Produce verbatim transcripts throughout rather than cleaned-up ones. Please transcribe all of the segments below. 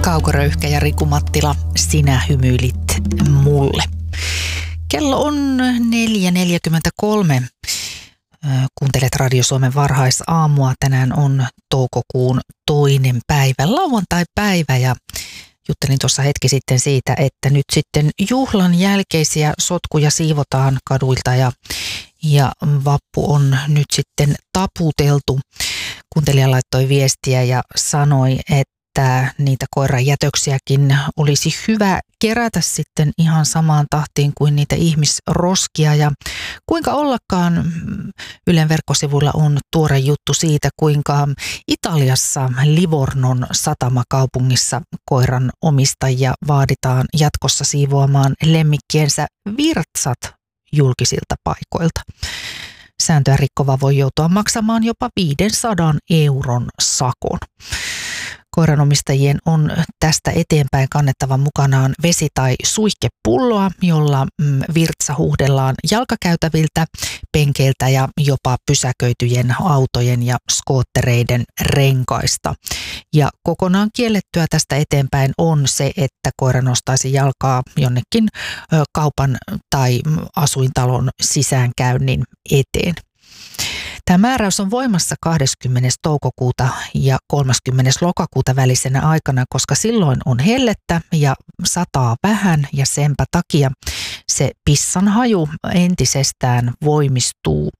Kauko Röyhkä ja Riku Mattila, sinä hymyilit mulle. Kello on neljä neljäkymmentäkolme. Kuuntelet Radio Suomen varhaisaamua. Tänään on toukokuun toinen päivä, lauantai-päivä, ja juttelin tuossa hetki sitten siitä, että nyt sitten juhlan jälkeisiä sotkuja siivotaan kaduilta ja, ja vappu on nyt sitten taputeltu. Kuuntelija laittoi viestiä ja sanoi, että niitä koiranjätöksiäkin olisi hyvä kerätä sitten ihan samaan tahtiin kuin niitä ihmisroskia. Ja kuinka ollakaan, Ylen verkkosivuilla on tuore juttu siitä, kuinka Italiassa Livornon satamakaupungissa koiran omistajia vaaditaan jatkossa siivoamaan lemmikkiensä virtsat julkisilta paikoilta. Sääntöä rikkova voi joutua maksamaan jopa viisisataa euron sakon. Koiranomistajien on tästä eteenpäin kannettava mukanaan vesi- tai suihkepulloa, jolla virtsa huuhdellaan jalkakäytäviltä, penkeiltä ja jopa pysäköityjen autojen ja skoottereiden renkaista. Ja kokonaan kiellettyä tästä eteenpäin on se, että koira nostaisi jalkaa jonnekin kaupan tai asuintalon sisäänkäynnin eteen. Tämä määräys on voimassa kahdeskymmenes toukokuuta ja kolmaskymmenes lokakuuta välisenä aikana, koska silloin on hellettä ja sataa vähän, ja senpä takia se pissan haju entisestään voimistuu.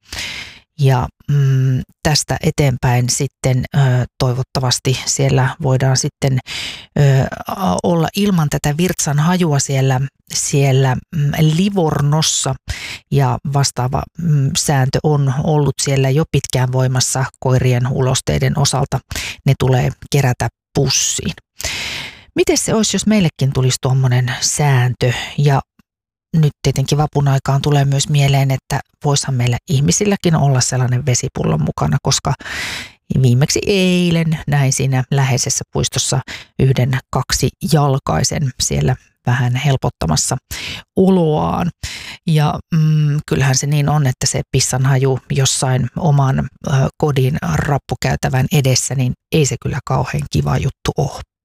Ja mm, tästä eteenpäin sitten ö, toivottavasti siellä voidaan sitten ö, olla ilman tätä virtsan hajua siellä, siellä mm, Livornossa. Ja vastaava mm, sääntö on ollut siellä jo pitkään voimassa koirien ulosteiden osalta. Ne tulee kerätä pussiin. Miten se olisi, jos meillekin tulisi tuommoinen sääntö? Ja nyt tietenkin vapun aikaan tulee myös mieleen, että voisihan meillä ihmisilläkin olla sellainen vesipullo mukana, koska viimeksi eilen näin siinä läheisessä puistossa yhden kaksijalkaisen siellä vähän helpottamassa oloaan. Ja mm, kyllähän se niin on, että se pissanhaju jossain oman ö, kodin rappukäytävän edessä, niin ei se kyllä kauhean kiva juttu ole.